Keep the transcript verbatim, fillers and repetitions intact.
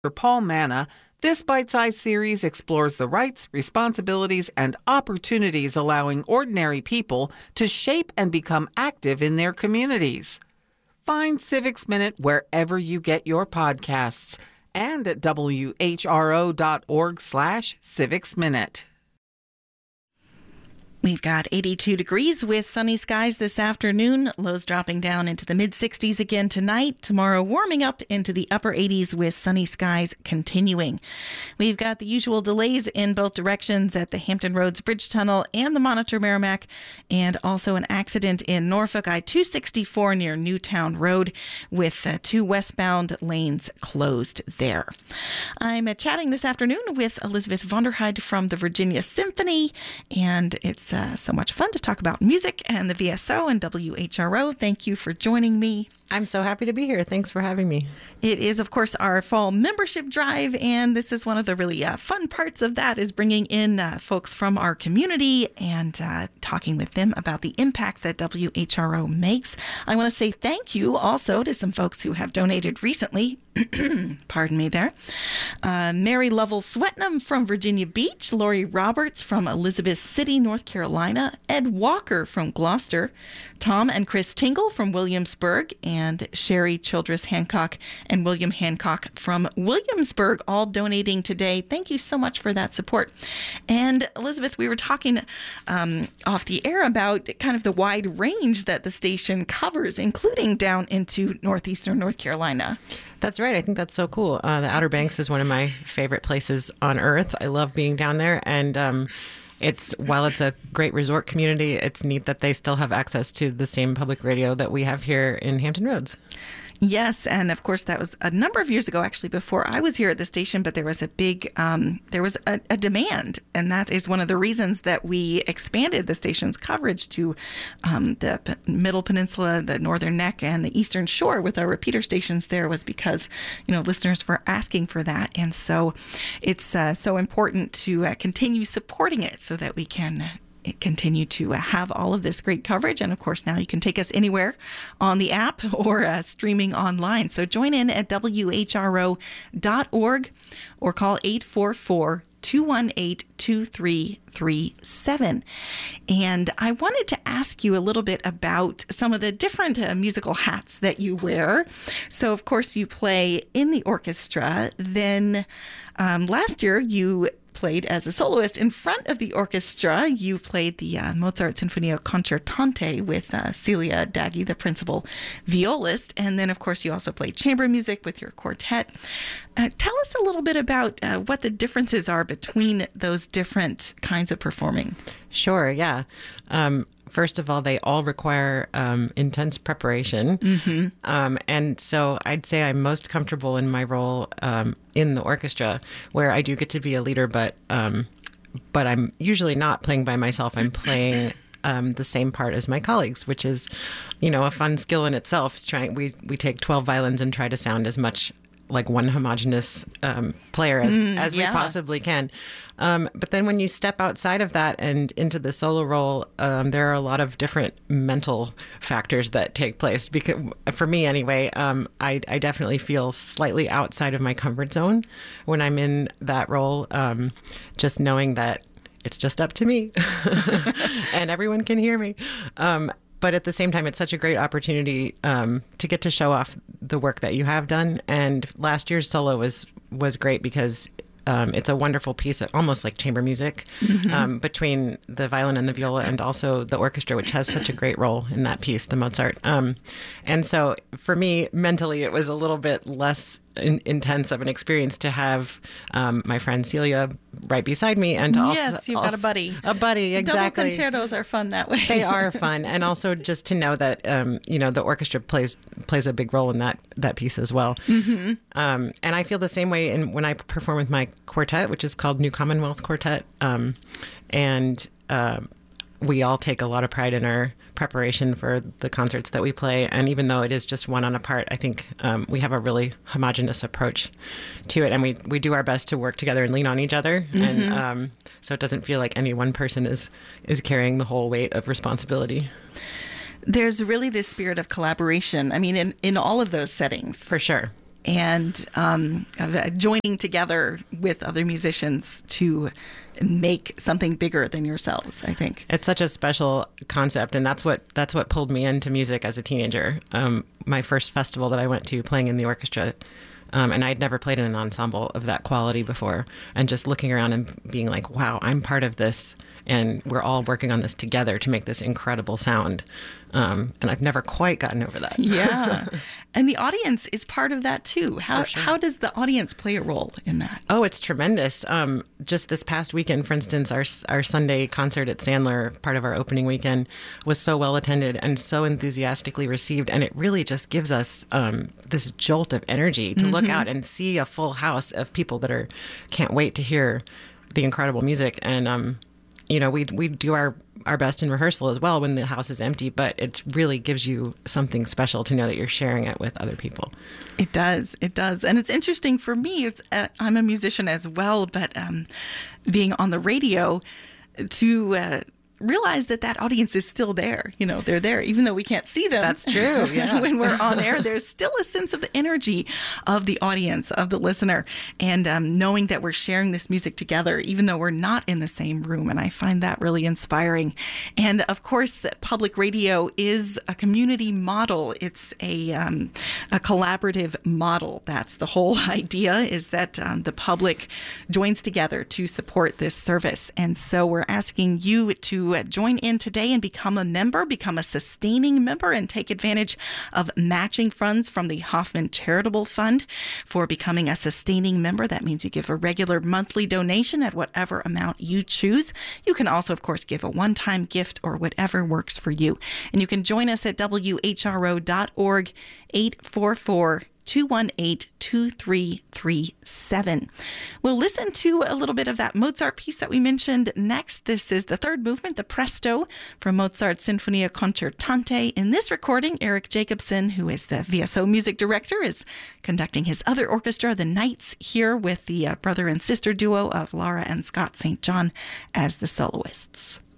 Paul Manna, this bite-sized series explores the rights, responsibilities, and opportunities allowing ordinary people to shape and become active in their communities. Find Civics Minute wherever you get your podcasts and at W H R O dot org slash Civics Minute. We've got eighty-two degrees with sunny skies this afternoon. Lows dropping down into the mid sixties again tonight. Tomorrow warming up into the upper eighties with sunny skies continuing. We've got the usual delays in both directions at the Hampton Roads Bridge Tunnel and the Monitor Merrimack, and also an accident in Norfolk I two sixty-four near Newtown Road with uh, two westbound lanes closed there. I'm uh, chatting this afternoon with Elizabeth Vonderheide from the Virginia Symphony, and it's Uh, so much fun to talk about music and the V S O and W H R O. Thank you for joining me. I'm so happy to be here. Thanks for having me. It is, of course, our fall membership drive, and this is one of the really uh, fun parts of that is bringing in uh, folks from our community and uh, talking with them about the impact that W H R O makes. I want to say thank you also to some folks who have donated recently. Pardon me there. Uh, Mary Lovell Swetnam from Virginia Beach, Lori Roberts from Elizabeth City, North Carolina, Ed Walker from Gloucester, Tom and Chris Tingle from Williamsburg, and Sherry Childress Hancock and William Hancock from Williamsburg, all donating today. Thank you so much for that support. And Elizabeth, we were talking um, off the air about kind of the wide range that the station covers, including down into northeastern North Carolina. That's right. I think that's so cool. Uh, the Outer Banks is one of my favorite places on earth. I love being down there. And um, it's while it's a great resort community, it's neat that they still have access to the same public radio that we have here in Hampton Roads. Yes, and of course that was a number of years ago, actually, before I was here at the station. But there was a big, um, there was a, a demand, and that is one of the reasons that we expanded the station's coverage to um, the P- Middle Peninsula, the Northern Neck, and the Eastern Shore with our repeater stations. There was because you know listeners were asking for that, and so it's uh, so important to uh, continue supporting it so that we can continue to have all of this great coverage. And of course, now you can take us anywhere on the app or uh, streaming online. So join in at W H R O dot org or call eight four four, two one eight, two three three seven. And I wanted to ask you a little bit about some of the different uh, musical hats that you wear. So of course you play in the orchestra. Then um, last year you played as a soloist in front of the orchestra. You played the uh, Mozart Sinfonia Concertante with uh, Celia Daggy, the principal violist. And then, of course, you also played chamber music with your quartet. Uh, tell us a little bit about uh, what the differences are between those different kinds of performing. Sure, yeah. Um, First of all, they all require um, intense preparation. Mm-hmm. Um, and so I'd say I'm most comfortable in my role um, in the orchestra, where I do get to be a leader, but um, but I'm usually not playing by myself. I'm playing um, the same part as my colleagues, which is, you know, a fun skill in itself. It's trying, we, we take twelve violins and try to sound as much like one homogenous um, player as, mm, as yeah. we possibly can. Um, but then when you step outside of that and into the solo role, um, there are a lot of different mental factors that take place. Because for me anyway, um, I, I definitely feel slightly outside of my comfort zone when I'm in that role, um, just knowing that it's just up to me and everyone can hear me. Um, But at the same time, it's such a great opportunity um, to get to show off the work that you have done. And last year's solo was was great because um, it's a wonderful piece, almost like chamber music, mm-hmm. um, between the violin and the viola and also the orchestra, which has such a great role in that piece, the Mozart. Um, and so for me, mentally, it was a little bit less in, intense of an experience to have um, my friend Celia right beside me, and to also, yes, you've also, got a buddy. A buddy, exactly. Double concertos are fun that way. They are fun, and also just to know that um, you know the orchestra plays plays a big role in that that piece as well. Mm-hmm. Um, and I feel the same way in when I perform with my quartet, which is called New Commonwealth Quartet, um, and uh, we all take a lot of pride in our preparation for the concerts that we play. And even though it is just one on a part, I think um, we have a really homogenous approach to it. And we, we do our best to work together and lean on each other. Mm-hmm. And um, so it doesn't feel like any one person is, is carrying the whole weight of responsibility. There's really this spirit of collaboration. I mean, in, in all of those settings. For sure. and um, of, uh, joining together with other musicians to make something bigger than yourselves, I think. It's such a special concept, and that's what that's what pulled me into music as a teenager. Um, my first festival that I went to, playing in the orchestra, um, and I'd never played in an ensemble of that quality before, and just looking around and being like, wow, I'm part of this, and we're all working on this together to make this incredible sound. Um, and I've never quite gotten over that. Yeah. And the audience is part of that too. How sure. how does the audience play a role in that? Oh, it's tremendous. Um, just this past weekend, for instance, our our Sunday concert at Sandler, part of our opening weekend, was so well attended and so enthusiastically received. And it really just gives us um, this jolt of energy to mm-hmm. look out and see a full house of people that are can't wait to hear the incredible music. And, um, you know, we we do our our best in rehearsal as well when the house is empty, but it really gives you something special to know that you're sharing it with other people. It does. It does. And it's interesting for me. It's, uh, I'm a musician as well, but um, being on the radio to uh, realize that that audience is still there. You know, they're there, even though we can't see them. That's true. Yeah. When we're on air, there's still a sense of the energy of the audience, of the listener, and um, knowing that we're sharing this music together, even though we're not in the same room. And I find that really inspiring. And of course, public radio is a community model. It's a, um, a collaborative model. That's the whole idea, is that um, the public joins together to support this service. And so we're asking you to join in today and become a member, become a sustaining member, and take advantage of matching funds from the Hoffman Charitable Fund. For becoming a sustaining member, that means you give a regular monthly donation at whatever amount you choose. You can also, of course, give a one-time gift or whatever works for you. And you can join us at W H R O dot org, eight four four, two one eight, two three three seven. We'll listen to a little bit of that Mozart piece that we mentioned next. This is the third movement, the Presto, from Mozart's Sinfonia Concertante. In this recording, Eric Jacobson, who is the V S O music director, is conducting his other orchestra, the Knights, here with the uh, brother and sister duo of Laura and Scott Saint John as the soloists.